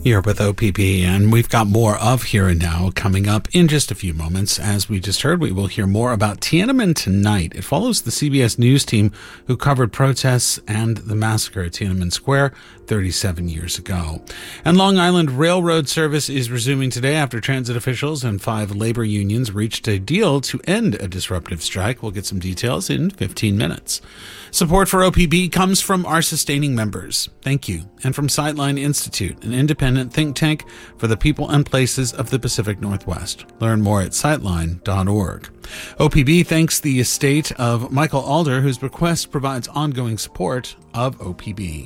Here with OPB, and we've got more of Here and Now coming up in just a few moments. As we just heard, we will hear more about Tiananmen Tonight. It follows the CBS News team who covered protests and the massacre at Tiananmen Square 37 years ago. And Long Island Railroad service is resuming today after transit officials and 5 labor unions reached a deal to end a disruptive strike. We'll get some details in 15 minutes. Support for OPB comes from our sustaining members. Thank you. And from Sightline Institute, an independent think tank for the people and places of the Pacific Northwest. Learn more at sightline.org. OPB thanks the estate of Michael Alder, whose bequest provides ongoing support of OPB.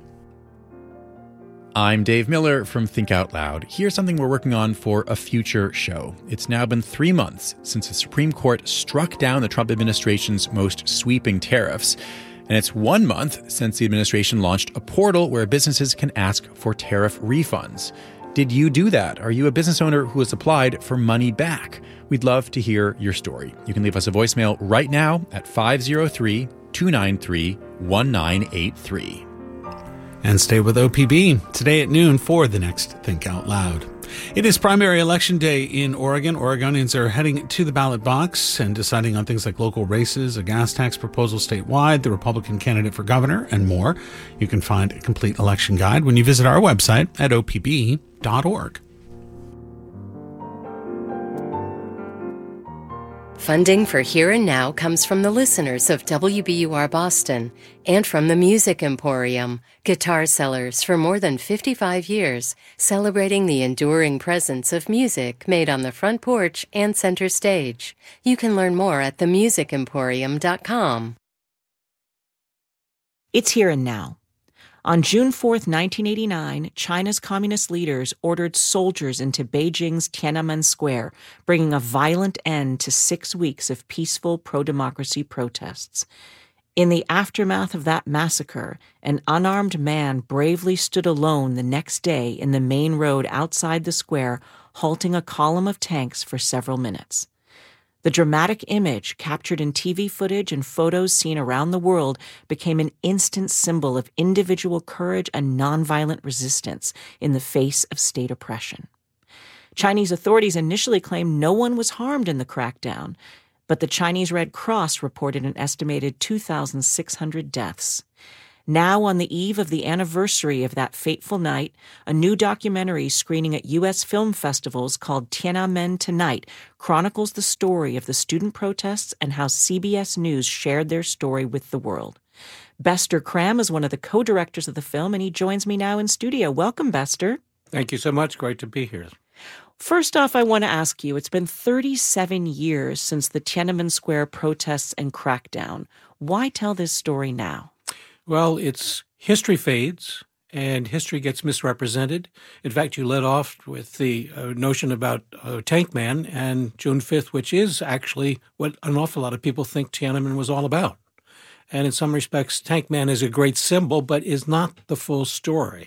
I'm Dave Miller from Think Out Loud. Here's something we're working on for a future show. It's now been 3 months since the Supreme Court struck down the Trump administration's most sweeping tariffs. And it's 1 month since the administration launched a portal where businesses can ask for tariff refunds. Did you do that? Are you a business owner who has applied for money back? We'd love to hear your story. You can leave us a voicemail right now at 503-293-1983. And stay with OPB today at noon for the next Think Out Loud. It is primary election day in Oregon. Oregonians are heading to the ballot box and deciding on things like local races, a gas tax proposal statewide, the Republican candidate for governor, and more. You can find a complete election guide when you visit our website at opb.org. Funding for Here and Now comes from the listeners of WBUR Boston and from the Music Emporium, guitar sellers for more than 55 years, celebrating the enduring presence of music made on the front porch and center stage. You can learn more at themusicemporium.com. It's Here and Now. On June 4th, 1989, China's communist leaders ordered soldiers into Beijing's Tiananmen Square, bringing a violent end to 6 weeks of peaceful pro-democracy protests. In the aftermath of that massacre, an unarmed man bravely stood alone the next day in the main road outside the square, halting a column of tanks for several minutes. The dramatic image, captured in TV footage and photos seen around the world, became an instant symbol of individual courage and nonviolent resistance in the face of state oppression. Chinese authorities initially claimed no one was harmed in the crackdown, but the Chinese Red Cross reported an estimated 2,600 deaths. Now, on the eve of the anniversary of that fateful night, a new documentary screening at U.S. film festivals called Tiananmen Tonight chronicles the story of the student protests and how CBS News shared their story with the world. Bester Cram is one of the co-directors of the film, and he joins me now in studio. Welcome, Bester. Thank you so much. Great to be here. First off, I want to ask you, it's been 37 years since the Tiananmen Square protests and crackdown. Why tell this story now? Well, history fades and history gets misrepresented. In fact, you led off with the notion about Tank Man and June 5th, which is actually what an awful lot of people think Tiananmen was all about. And in some respects, Tank Man is a great symbol, but is not the full story.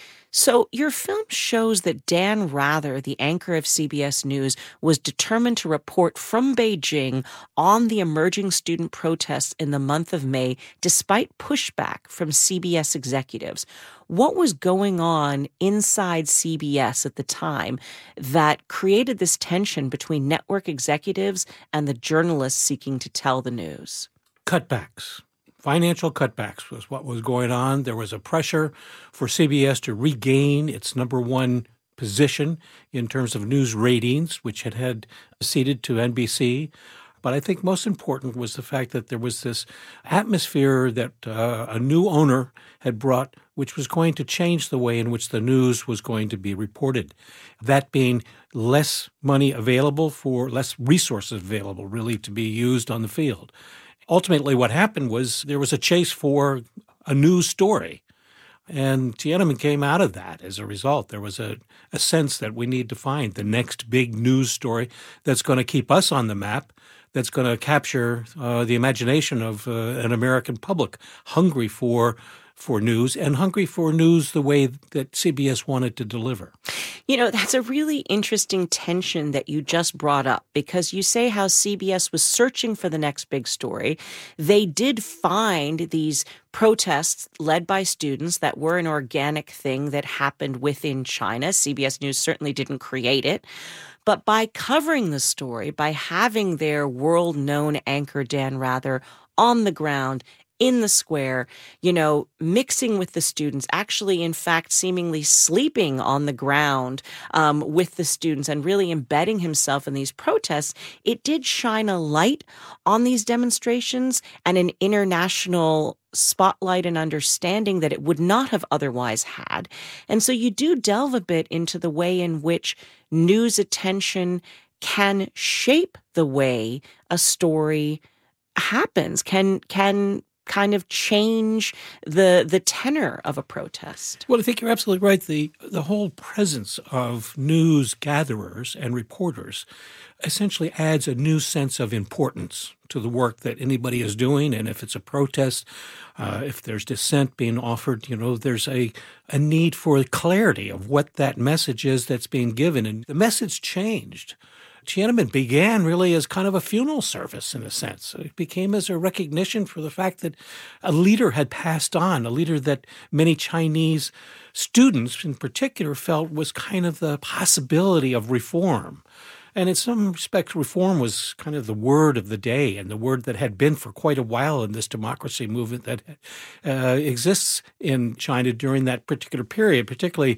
So your film shows that Dan Rather, the anchor of CBS News, was determined to report from Beijing on the emerging student protests in the month of May, despite pushback from CBS executives. What was going on inside CBS at the time that created this tension between network executives and the journalists seeking to tell the news? Cutbacks. Financial cutbacks was what was going on. There was a pressure for CBS to regain its number one position in terms of news ratings, which had ceded to NBC. But I think most important was the fact that there was this atmosphere that a new owner had brought, which was going to change the way in which the news was going to be reported. That being less money available less resources available, really, to be used on the field. Ultimately, what happened was there was a chase for a news story, and Tiananmen came out of that as a result. There was a sense that we need to find the next big news story that's going to keep us on the map, that's going to capture the imagination of an American public hungry for news and hungry for news the way that CBS wanted to deliver. That's a really interesting tension that you just brought up, because you say how CBS was searching for the next big story. They did find these protests led by students that were an organic thing that happened within China. CBS News certainly didn't create it. But by covering the story, by having their world-known anchor Dan Rather on the ground, in the square, mixing with the students, actually, in fact, seemingly sleeping on the ground with the students and really embedding himself in these protests, it did shine a light on these demonstrations and an international spotlight and understanding that it would not have otherwise had. And so you do delve a bit into the way in which news attention can shape the way a story happens, can kind of change the tenor of a protest. Well, I think you're absolutely right. The whole presence of news gatherers and reporters essentially adds a new sense of importance to the work that anybody is doing. And if it's a protest, if there's dissent being offered, there's a need for clarity of what that message is that's being given. And the message changed. Tiananmen began really as kind of a funeral service in a sense. It became as a recognition for the fact that a leader had passed on, a leader that many Chinese students in particular felt was kind of the possibility of reform. And in some respects, reform was kind of the word of the day and the word that had been for quite a while in this democracy movement that exists in China during that particular period, particularly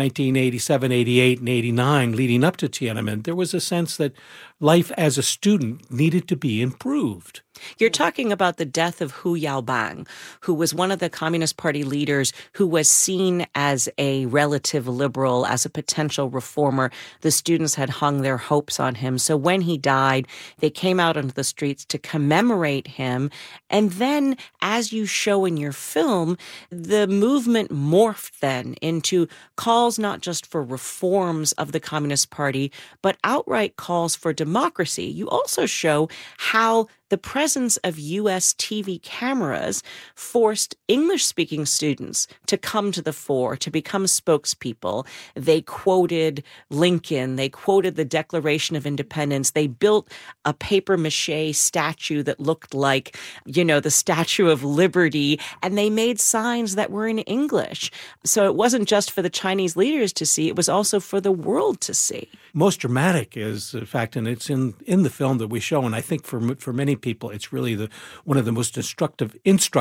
1987, 88, and 89, leading up to Tiananmen. There was a sense that life as a student needed to be improved. You're talking about the death of Hu Yaobang, who was one of the Communist Party leaders who was seen as a relative liberal, as a potential reformer. The students had hung their hopes on him. So when he died, they came out onto the streets to commemorate him. And then, as you show in your film, the movement morphed then into calls not just for reforms of the Communist Party, but outright calls for democracy. You also show how the presence of U.S. TV cameras forced English-speaking students to come to the fore, to become spokespeople. They quoted Lincoln. They quoted the Declaration of Independence. They built a papier-mâché statue that looked like, the Statue of Liberty, and they made signs that were in English. So it wasn't just for the Chinese leaders to see, it was also for the world to see. Most dramatic is the fact, and it's in the film that we show, and I think for many people, it's really one of the most instructive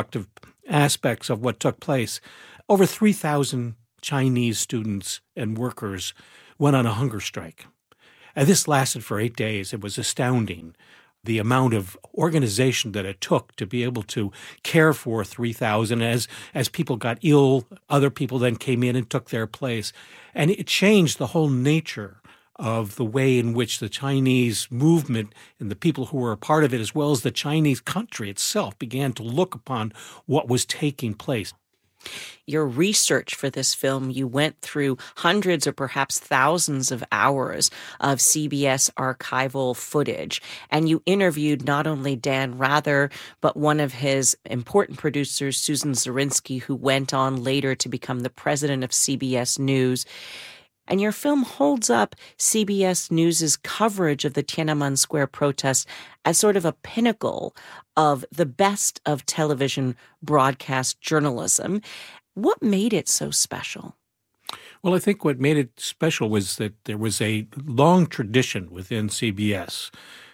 aspects of what took place. Over 3,000 Chinese students and workers went on a hunger strike. And this lasted for 8 days. It was astounding, the amount of organization that it took to be able to care for 3,000. As people got ill, other people then came in and took their place. And it changed the whole nature of the way in which the Chinese movement and the people who were a part of it, as well as the Chinese country itself, began to look upon what was taking place. Your research for this film, you went through hundreds or perhaps thousands of hours of CBS archival footage, and you interviewed not only Dan Rather, but one of his important producers, Susan Zirinsky, who went on later to become the president of CBS News. And your film holds up CBS News' coverage of the Tiananmen Square protests as sort of a pinnacle of the best of television broadcast journalism. What made it so special? Well, I think what made it special was that there was a long tradition within CBS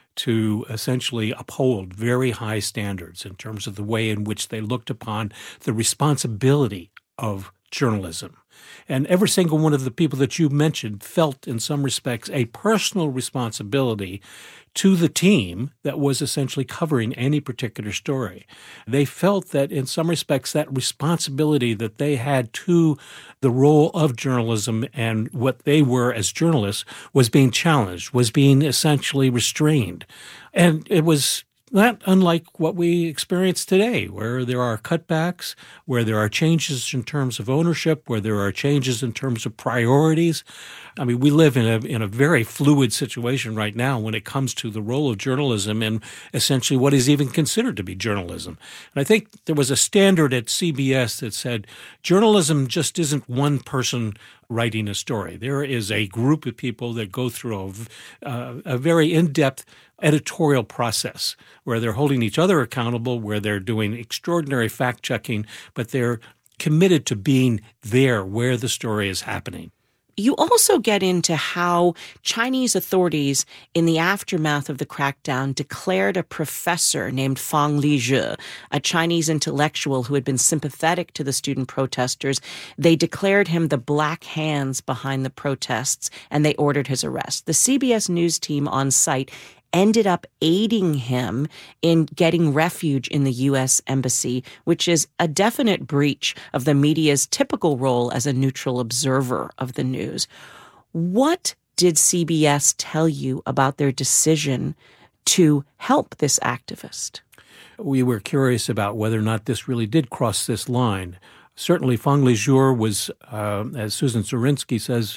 to essentially uphold very high standards in terms of the way in which they looked upon the responsibility of journalism. And every single one of the people that you mentioned felt, in some respects, a personal responsibility to the team that was essentially covering any particular story. They felt that, in some respects, that responsibility that they had to the role of journalism and what they were as journalists was being challenged, was being essentially restrained. And it was not unlike what we experience today, where there are cutbacks, where there are changes in terms of ownership, where there are changes in terms of priorities. I mean, we live in a very fluid situation right now when it comes to the role of journalism and essentially what is even considered to be journalism. And I think there was a standard at CBS that said journalism just isn't one person writing a story. There is a group of people that go through a very in-depth editorial process where they're holding each other accountable, where they're doing extraordinary fact-checking, but they're committed to being there where the story is happening. You also get into how Chinese authorities in the aftermath of the crackdown declared a professor named Fang Lizhi, a Chinese intellectual who had been sympathetic to the student protesters. They declared him the black hands behind the protests, and they ordered his arrest. The CBS News team on site ended up aiding him in getting refuge in the U.S. Embassy, which is a definite breach of the media's typical role as a neutral observer of the news. What did CBS tell you about their decision to help this activist? We were curious about whether or not this really did cross this line. Certainly, Fang Lizhi was, as Susan Zirinsky says,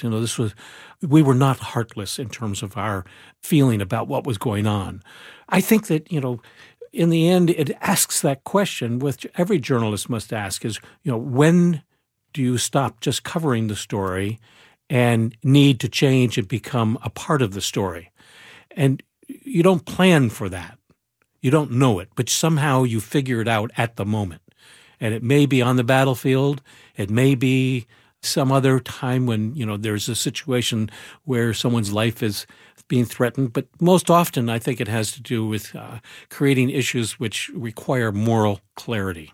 we were not heartless in terms of our feeling about what was going on. I think that, in the end, it asks that question, which every journalist must ask is, when do you stop just covering the story and need to change and become a part of the story? And you don't plan for that. You don't know it, but somehow you figure it out at the moment. And it may be on the battlefield. It may be some other time when, there's a situation where someone's life is being threatened. But most often, I think it has to do with creating issues which require moral clarity.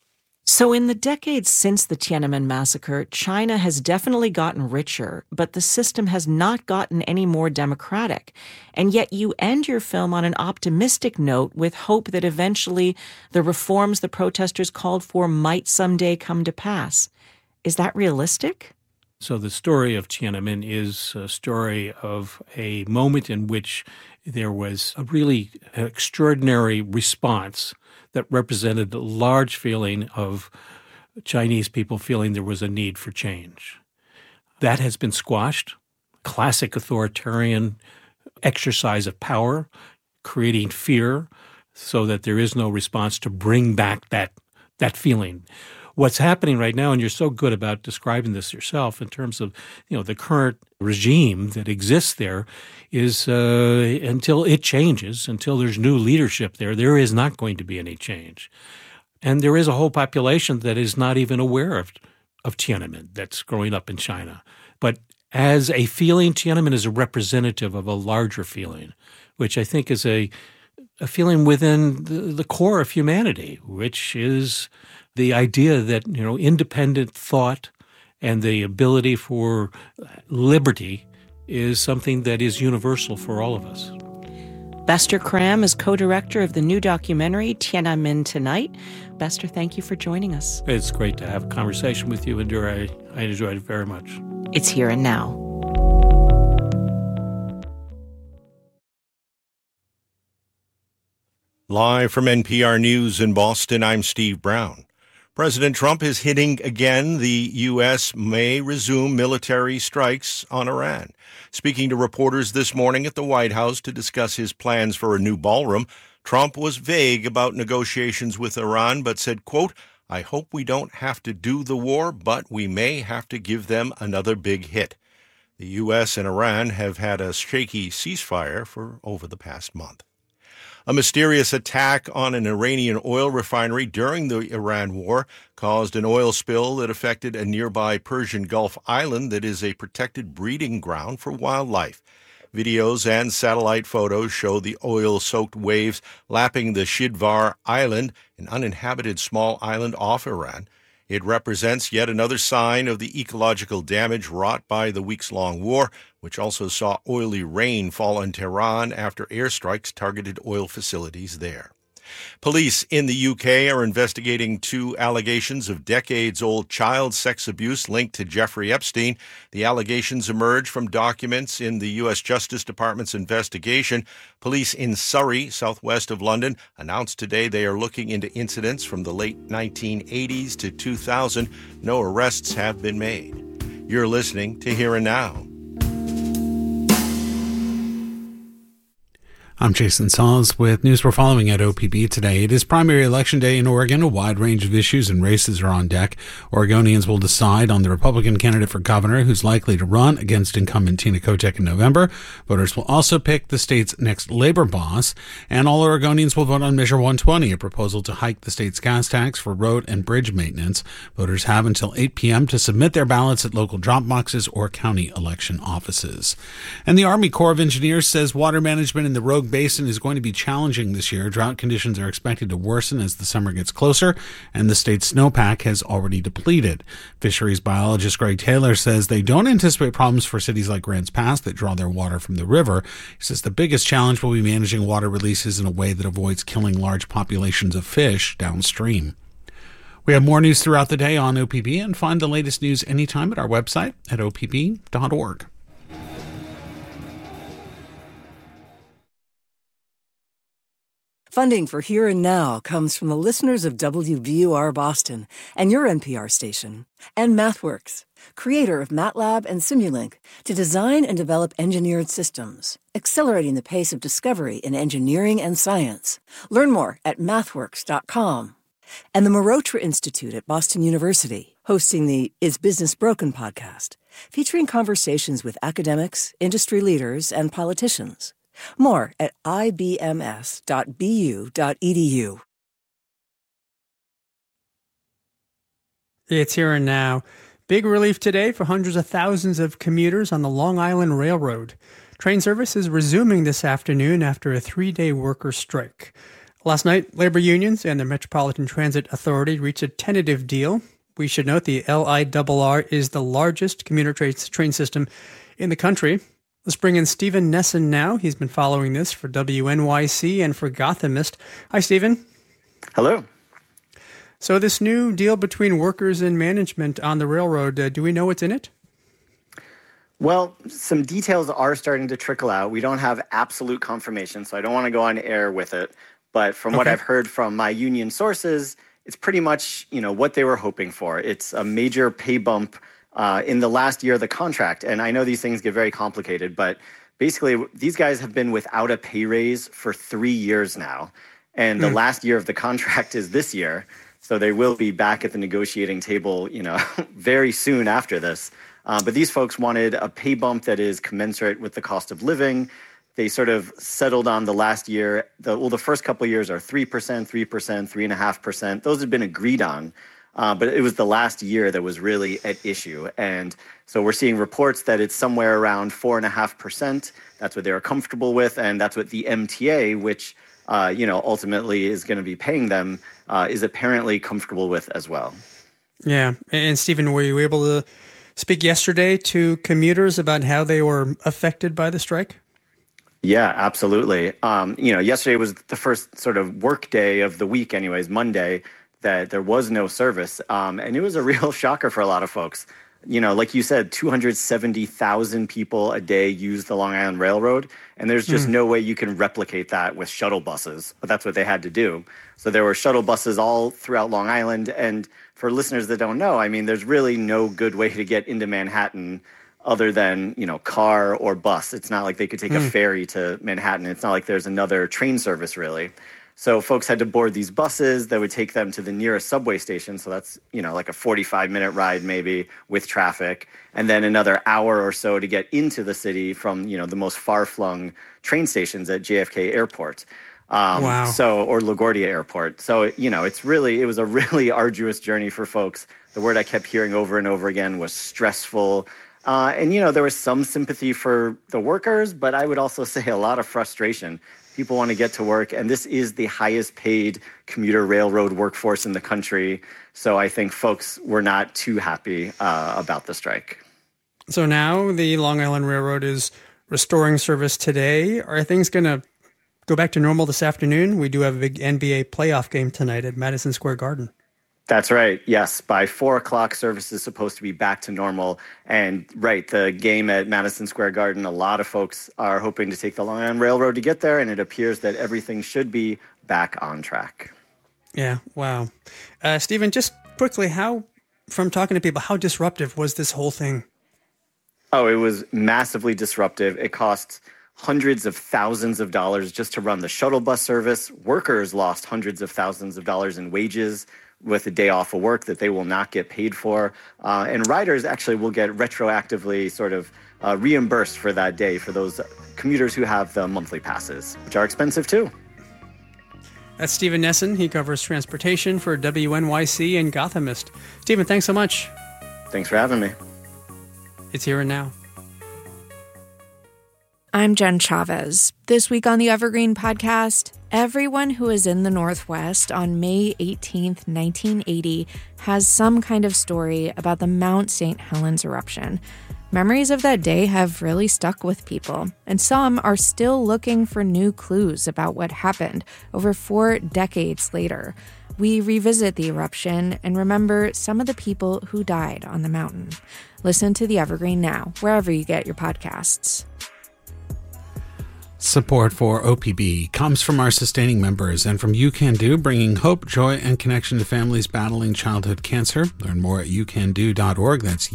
So in the decades since the Tiananmen massacre, China has definitely gotten richer, but the system has not gotten any more democratic. And yet you end your film on an optimistic note with hope that eventually the reforms the protesters called for might someday come to pass. Is that realistic? So the story of Tiananmen is a story of a moment in which there was a really extraordinary response that represented a large feeling of Chinese people feeling there was a need for change. That has been squashed. Classic authoritarian exercise of power, creating fear so that there is no response to bring back that feeling. What's happening right now, and you're so good about describing this yourself in terms of, the current regime that exists there is until it changes, until there's new leadership there is not going to be any change. And there is a whole population that is not even aware of Tiananmen that's growing up in China. But as a feeling, Tiananmen is a representative of a larger feeling, which I think is a feeling within the core of humanity, which is the idea that, independent thought and the ability for liberty is something that is universal for all of us. Bester Cram is co-director of the new documentary, Tiananmen Tonight. Bester, thank you for joining us. It's great to have a conversation with you, Indira. I enjoyed it very much. It's Here and Now. Live from NPR News in Boston, I'm Steve Brown. President Trump is hinting again the U.S. may resume military strikes on Iran. Speaking to reporters this morning at the White House to discuss his plans for a new ballroom, Trump was vague about negotiations with Iran, but said, quote, "I hope we don't have to do the war, but we may have to give them another big hit." The U.S. and Iran have had a shaky ceasefire for over the past month. A mysterious attack on an Iranian oil refinery during the Iran war caused an oil spill that affected a nearby Persian Gulf island that is a protected breeding ground for wildlife. Videos and satellite photos show the oil-soaked waves lapping the Shidvar Island, an uninhabited small island off Iran. It represents yet another sign of the ecological damage wrought by the weeks-long war, which also saw oily rain fall on Tehran after airstrikes targeted oil facilities there. Police in the UK are investigating 2 allegations of decades-old child sex abuse linked to Jeffrey Epstein. The allegations emerge from documents in the U.S. Justice Department's investigation. Police in Surrey, southwest of London, announced today they are looking into incidents from the late 1980s to 2000. No arrests have been made. You're listening to Here and Now. I'm Jason Saws with news we're following at OPB today. It is primary election day in Oregon. A wide range of issues and races are on deck. Oregonians will decide on the Republican candidate for governor who's likely to run against incumbent Tina Kotek in November. Voters will also pick the state's next labor boss. And all Oregonians will vote on Measure 120, a proposal to hike the state's gas tax for road and bridge maintenance. Voters have until 8 p.m. to submit their ballots at local drop boxes or county election offices. And the Army Corps of Engineers says water management in the Rogue Basin is going to be challenging this year. Drought conditions are expected to worsen as the summer gets closer, and the state's snowpack has already depleted. Fisheries biologist Greg Taylor says they don't anticipate problems for cities like Grants Pass that draw their water from the river. He says the biggest challenge will be managing water releases in a way that avoids killing large populations of fish downstream. We have more news throughout the day on OPB, and find the latest news anytime at our website at opb.org. Funding for Here and Now comes from the listeners of WBUR Boston and your NPR station, and MathWorks, creator of MATLAB and Simulink, to design and develop engineered systems, accelerating the pace of discovery in engineering and science. Learn more at mathworks.com. And the Marotra Institute at Boston University, hosting the Is Business Broken podcast, featuring conversations with academics, industry leaders, and politicians. More at ibms.bu.edu. It's Here and Now. Big relief today for hundreds of thousands of commuters on the Long Island Railroad. Train service is resuming this afternoon after a 3-day worker strike. Last night, labor unions and the Metropolitan Transit Authority reached a tentative deal. We should note the LIRR is the largest commuter train system in the country. Let's bring in Stephen Nesson now. He's been following this for WNYC and for Gothamist. Hi, Stephen. Hello. So this new deal between workers and management on the railroad, do we know what's in it? Well, some details are starting to trickle out. We don't have absolute confirmation, so I don't want to go on air with it. But from what I've heard from my union sources, it's pretty much, what they were hoping for. It's a major pay bump in the last year of the contract. And I know these things get very complicated, but basically these guys have been without a pay raise for 3 years now. And the last year of the contract is this year. So they will be back at the negotiating table, very soon after this. But these folks wanted a pay bump that is commensurate with the cost of living. They sort of settled on the last year. The first couple of years are 3%, 3.5%. Those have been agreed on. But it was the last year that was really at issue. And so we're seeing reports that it's somewhere around 4.5%. That's what they were comfortable with. And that's what the MTA, which, ultimately is going to be paying them, is apparently comfortable with as well. Yeah. And Stephen, were you able to speak yesterday to commuters about how they were affected by the strike? Yeah, absolutely. Yesterday was the first sort of work day of the week anyways, Monday, that there was no service. And it was a real shocker for a lot of folks. Like you said, 270,000 people a day use the Long Island Railroad, and there's just no way you can replicate that with shuttle buses, but that's what they had to do. So there were shuttle buses all throughout Long Island, and for listeners that don't know, there's really no good way to get into Manhattan other than, car or bus. It's not like they could take a ferry to Manhattan. It's not like there's another train service, really. So folks had to board these buses that would take them to the nearest subway station. So that's, like a 45-minute ride maybe with traffic, and then another hour or so to get into the city from, the most far-flung train stations at JFK Airport. Wow. Or LaGuardia Airport. So, it was a really arduous journey for folks. The word I kept hearing over and over again was stressful. And there was some sympathy for the workers, but I would also say a lot of frustration. People want to get to work, and this is the highest paid commuter railroad workforce in the country. So I think folks were not too happy about the strike. So now the Long Island Railroad is restoring service today. Are things going to go back to normal this afternoon? We do have a big NBA playoff game tonight at Madison Square Garden. That's right. Yes. By 4:00, service is supposed to be back to normal. And the game at Madison Square Garden, a lot of folks are hoping to take the Long Island Railroad to get there. And it appears that everything should be back on track. Yeah. Wow. Stephen, just quickly, from talking to people, how disruptive was this whole thing? Oh, it was massively disruptive. It cost hundreds of thousands of dollars just to run the shuttle bus service. Workers lost hundreds of thousands of dollars in wages with a day off of work that they will not get paid for. And riders actually will get retroactively sort of reimbursed for that day for those commuters who have the monthly passes, which are expensive too. That's Stephen Nesson. He covers transportation for WNYC and Gothamist. Stephen, thanks so much. Thanks for having me. It's Here and Now. I'm Jen Chavez. This week on the Evergreen Podcast, everyone who was in the Northwest on May 18th, 1980 has some kind of story about the Mount St. Helens eruption. Memories of that day have really stuck with people, and some are still looking for new clues about what happened over 4 decades later. We revisit the eruption and remember some of the people who died on the mountain. Listen to the Evergreen now, wherever you get your podcasts. Support for OPB comes from our sustaining members and from YouCanDo, bringing hope, joy, and connection to families battling childhood cancer. Learn more at youcando.org. That's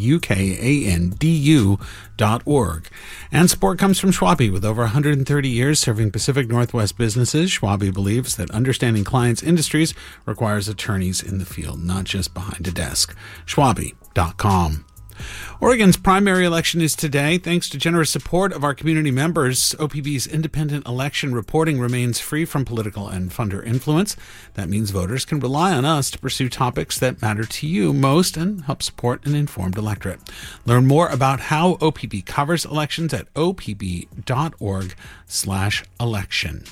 UKANDU.org. And support comes from Schwabe. With over 130 years serving Pacific Northwest businesses, Schwabe believes that understanding clients' industries requires attorneys in the field, not just behind a desk. Schwabe.com. Oregon's primary election is today. Thanks to generous support of our community members, OPB's independent election reporting remains free from political and funder influence. That means voters can rely on us to pursue topics that matter to you most and help support an informed electorate. Learn more about how OPB covers elections at opb.org/election.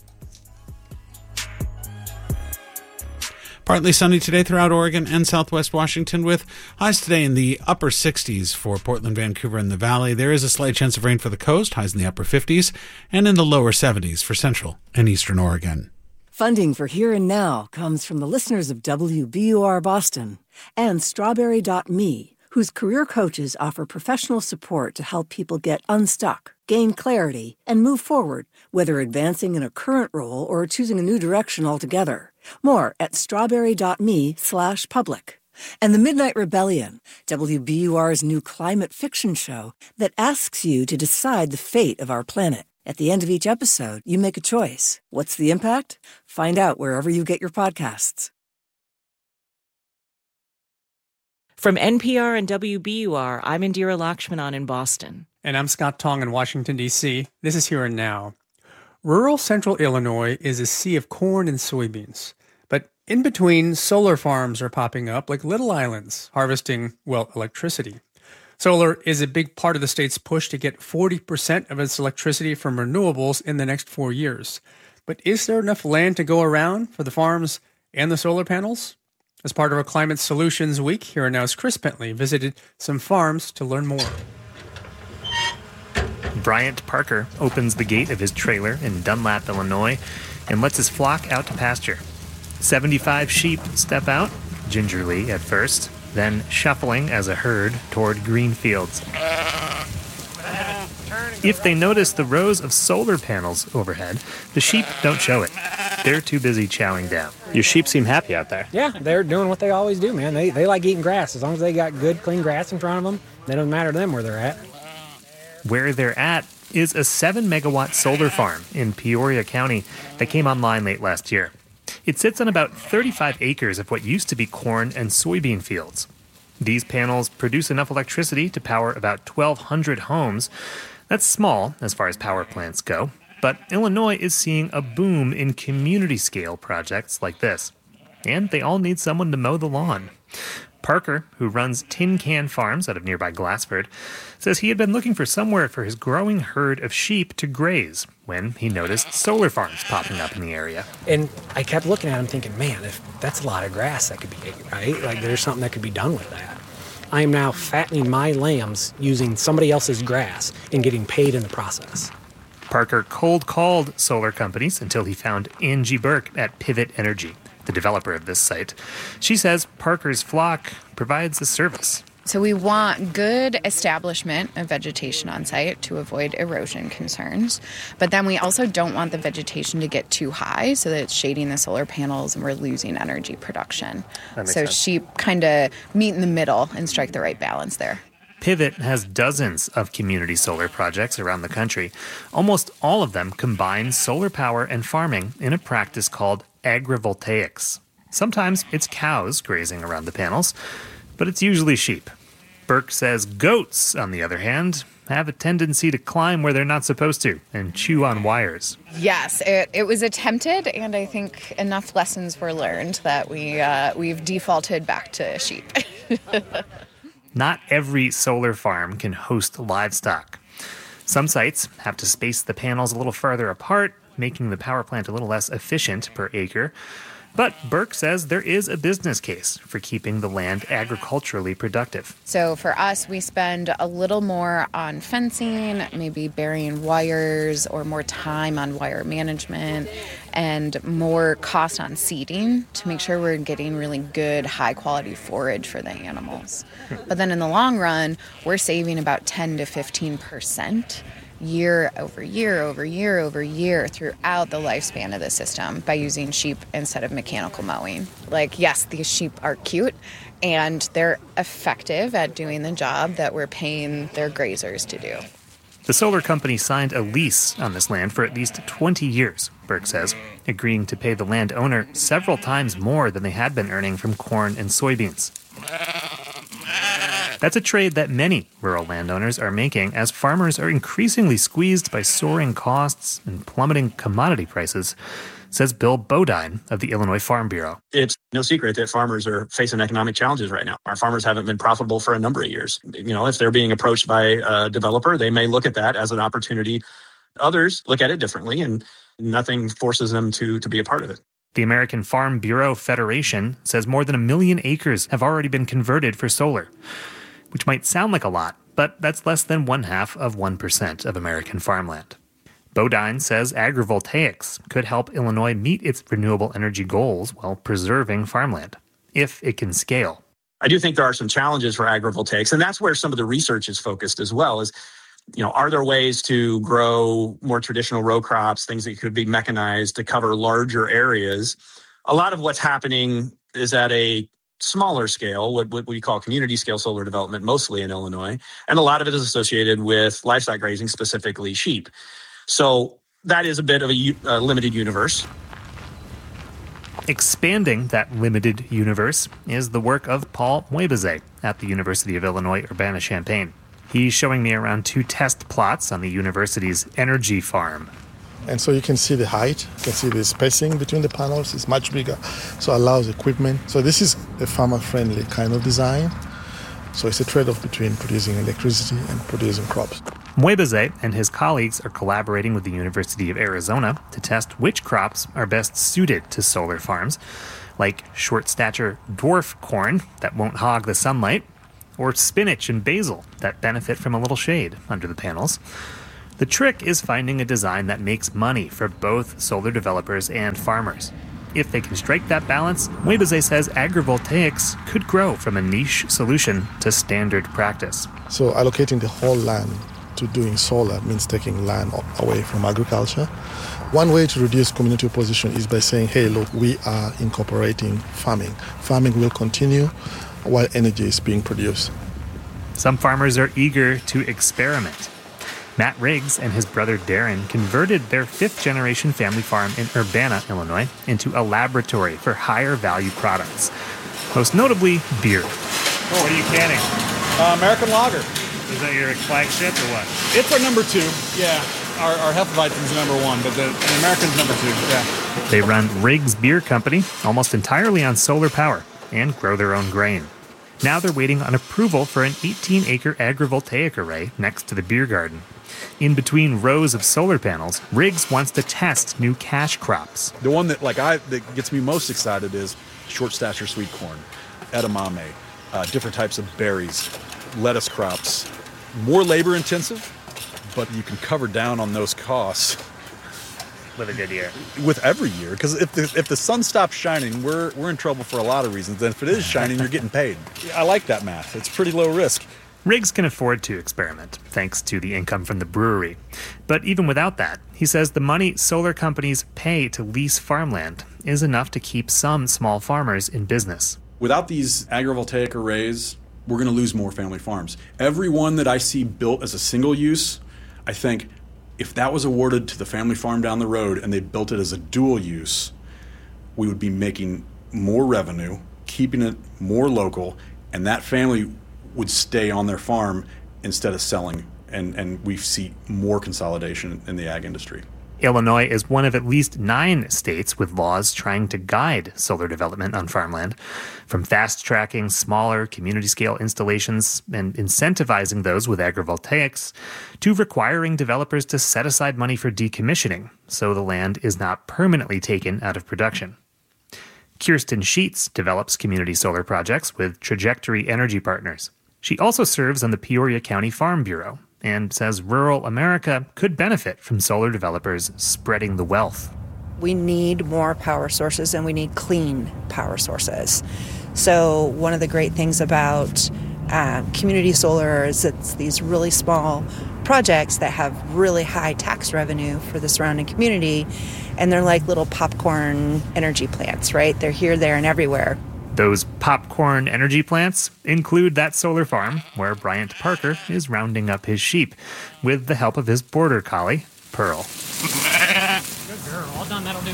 Partly sunny today throughout Oregon and southwest Washington, with highs today in the upper 60s for Portland, Vancouver, and the Valley. There is a slight chance of rain for the coast, highs in the upper 50s, and in the lower 70s for central and eastern Oregon. Funding for Here and Now comes from the listeners of WBUR Boston and Strawberry.me, whose career coaches offer professional support to help people get unstuck, gain clarity, and move forward, whether advancing in a current role or choosing a new direction altogether. More at strawberry.me/public. And The Midnight Rebellion, WBUR's new climate fiction show that asks you to decide the fate of our planet. At the end of each episode, you make a choice. What's the impact? Find out wherever you get your podcasts. From NPR and WBUR, I'm Indira Lakshmanan in Boston. And I'm Scott Tong in Washington, D.C. This is Here and Now. Rural central Illinois is a sea of corn and soybeans. But in between, solar farms are popping up like little islands, harvesting, well, electricity. Solar is a big part of the state's push to get 40% of its electricity from renewables in the next 4 years. But is there enough land to go around for the farms and the solar panels? As part of our Climate Solutions Week, Here and Now's Chris Bentley visited some farms to learn more. Bryant Parker opens the gate of his trailer in Dunlap, Illinois, and lets his flock out to pasture. 75 sheep step out, gingerly at first, then shuffling as a herd toward green fields. If they notice the rows of solar panels overhead, the sheep don't show it. They're too busy chowing down. Your sheep seem happy out there. Yeah, they're doing what they always do, man. They like eating grass. As long as they got good, clean grass in front of them, it doesn't matter to them where they're at. Where they're at is a 7-megawatt solar farm in Peoria County that came online late last year. It sits on about 35 acres of what used to be corn and soybean fields. These panels produce enough electricity to power about 1,200 homes. That's small as far as power plants go, but Illinois is seeing a boom in community-scale projects like this. And they all need someone to mow the lawn. Parker, who runs Tin Can Farms out of nearby Glassford, says he had been looking for somewhere for his growing herd of sheep to graze when he noticed solar farms popping up in the area. And I kept looking at them thinking, man, if that's a lot of grass that could be, right? Like there's something that could be done with that. I am now fattening my lambs using somebody else's grass and getting paid in the process. Parker cold-called solar companies until he found Angie Burke at Pivot Energy, the developer of this site. She says Parker's flock provides a service. So we want good establishment of vegetation on site to avoid erosion concerns. But then we also don't want the vegetation to get too high so that it's shading the solar panels and we're losing energy production. So sense. sheep kind of meet in the middle and strike the right balance there. Pivot has dozens of community solar projects around the country. Almost all of them combine solar power and farming in a practice called agrivoltaics. Sometimes it's cows grazing around the panels, but it's usually sheep. Burke says goats, on the other hand, have a tendency to climb where they're not supposed to and chew on wires. Yes, it was attempted, and I think enough lessons were learned that we've defaulted back to sheep. Not every solar farm can host livestock. Some sites have to space the panels a little farther apart, making the power plant a little less efficient per acre. But Burke says there is a business case for keeping the land agriculturally productive. So for us, we spend a little more on fencing, maybe burying wires, or more time on wire management, and more cost on seeding to make sure we're getting really good, high-quality forage for the animals. But then in the long run, we're saving about 10 to 15% year over year over year over year throughout the lifespan of the system by using sheep instead of mechanical mowing. Like, yes, these sheep are cute and they're effective at doing the job that we're paying their grazers to do. The solar company signed a lease on this land for at least 20 years, Burke says, agreeing to pay the landowner several times more than they had been earning from corn and soybeans. That's a trade that many rural landowners are making as farmers are increasingly squeezed by soaring costs and plummeting commodity prices, says Bill Bodine of the Illinois Farm Bureau. It's no secret that farmers are facing economic challenges right now. Our farmers haven't been profitable for a number of years. If they're being approached by a developer, they may look at that as an opportunity. Others look at it differently, and nothing forces them to be a part of it. The American Farm Bureau Federation says more than 1 million acres have already been converted for solar, which might sound like a lot, but that's less than 0.5% of American farmland. Bodine says agrivoltaics could help Illinois meet its renewable energy goals while preserving farmland, if it can scale. I do think there are some challenges for agrivoltaics, and that's where some of the research is focused as well. Are there ways to grow more traditional row crops, things that could be mechanized to cover larger areas? A lot of what's happening is at a smaller scale, what we call community scale solar development, mostly in Illinois. And a lot of it is associated with livestock grazing, specifically sheep. So that is a bit of a limited universe. Expanding that limited universe is the work of Paul Muebeze at the University of Illinois Urbana-Champaign. He's showing me around 2 test plots on the university's energy farm. And so you can see the height, you can see the spacing between the panels is much bigger, so it allows equipment. So this is a farmer-friendly kind of design. So it's a trade-off between producing electricity and producing crops. Muebeze and his colleagues are collaborating with the University of Arizona to test which crops are best suited to solar farms, like short-stature dwarf corn that won't hog the sunlight, or spinach and basil that benefit from a little shade under the panels. The trick is finding a design that makes money for both solar developers and farmers. If they can strike that balance, Muebeze says agrivoltaics could grow from a niche solution to standard practice. So allocating the whole land to doing solar means taking land away from agriculture. One way to reduce community opposition is by saying, hey, look, we are incorporating farming. Farming will continue while energy is being produced. Some farmers are eager to experiment. Matt Riggs and his brother Darren converted their 5th-generation family farm in Urbana, Illinois, into a laboratory for higher-value products, most notably beer. Oh. What are you canning? American Lager. Is that your flagship or what? It's our number 2, yeah. Our Hefeweizen's number 1, but the American's number 2, yeah. They run Riggs Beer Company almost entirely on solar power and grow their own grain. Now they're waiting on approval for an 18-acre agrivoltaic array next to the beer garden. In between rows of solar panels, Riggs wants to test new cash crops. The one that that gets me most excited is short stature sweet corn, edamame, different types of berries, lettuce crops. More labor intensive, but you can cover down on those costs with a good year. With every year, because if the sun stops shining, we're in trouble for a lot of reasons. And if it is shining, you're getting paid. I like that math. It's pretty low risk. Riggs can afford to experiment, thanks to the income from the brewery. But even without that, he says the money solar companies pay to lease farmland is enough to keep some small farmers in business. Without these agrivoltaic arrays, we're going to lose more family farms. Every one that I see built as a single use, I think if that was awarded to the family farm down the road and they built it as a dual use, we would be making more revenue, keeping it more local, and that family would stay on their farm instead of selling. And we see more consolidation in the ag industry. Illinois is one of at least 9 states with laws trying to guide solar development on farmland, from fast-tracking smaller community-scale installations and incentivizing those with agrivoltaics, to requiring developers to set aside money for decommissioning so the land is not permanently taken out of production. Kirsten Sheets develops community solar projects with Trajectory Energy Partners. She also serves on the Peoria County Farm Bureau and says rural America could benefit from solar developers spreading the wealth. We need more power sources and we need clean power sources. So one of the great things about community solar is it's these really small projects that have really high tax revenue for the surrounding community, and they're like little popcorn energy plants, right? They're here, there, and everywhere. Those popcorn energy plants include that solar farm where Bryant Parker is rounding up his sheep with the help of his border collie, Pearl. Good girl, all done, that'll do.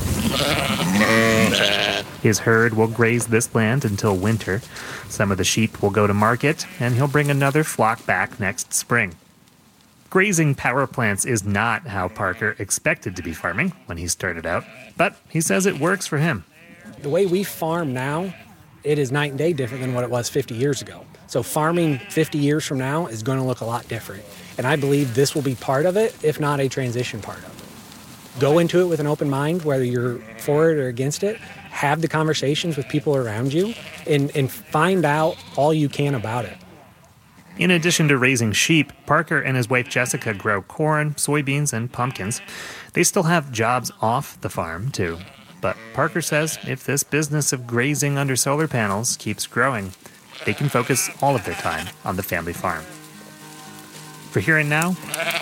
His herd will graze this land until winter. Some of the sheep will go to market, and he'll bring another flock back next spring. Grazing power plants is not how Parker expected to be farming when he started out, but he says it works for him. The way we farm now, it is night and day different than what it was 50 years ago. So farming 50 years from now is going to look a lot different. And I believe this will be part of it, if not a transition part of it. Go into it with an open mind, whether you're for it or against it. Have the conversations with people around you and find out all you can about it. In addition to raising sheep, Parker and his wife Jessica grow corn, soybeans, and pumpkins. They still have jobs off the farm, too. But Parker says if this business of grazing under solar panels keeps growing, they can focus all of their time on the family farm. For Here and Now,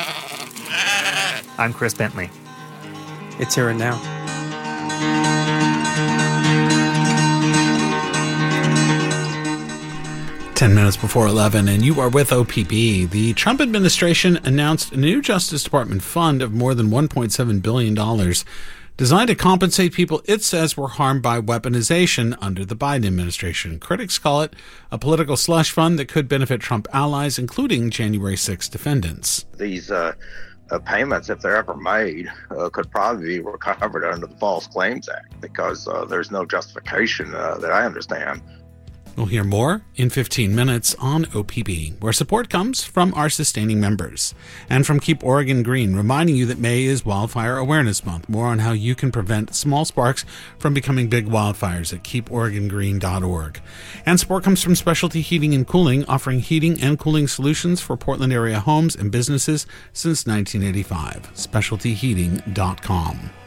I'm Chris Bentley. It's Here and Now. Minutes before 11, and you are with OPB. The Trump administration announced a new Justice Department fund of more than $1.7 billion designed to compensate people it says were harmed by weaponization under the Biden administration. Critics call it a political slush fund that could benefit Trump allies, including January 6 defendants. These payments, if they're ever made, could probably be recovered under the False Claims Act because there's no justification that I understand. We'll hear more in 15 minutes on OPB, where support comes from our sustaining members. And from Keep Oregon Green, reminding you that May is Wildfire Awareness Month. More on how you can prevent small sparks from becoming big wildfires at keeporegongreen.org. And support comes from Specialty Heating and Cooling, offering heating and cooling solutions for Portland area homes and businesses since 1985. SpecialtyHeating.com.